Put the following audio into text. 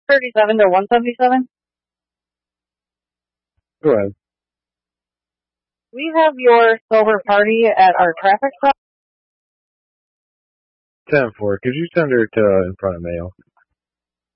37 to 177. Go ahead. We have your silver party at our traffic stop. 10-4. Could you send her to in front of mail?